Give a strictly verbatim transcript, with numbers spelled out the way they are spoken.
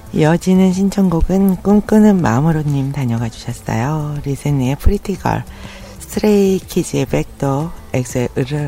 이어지는 신청곡은 꿈꾸는 마음으로님 다녀가 주셨어요. 리즈니의 프리티걸, 스트레이키즈의 백도, 엑소의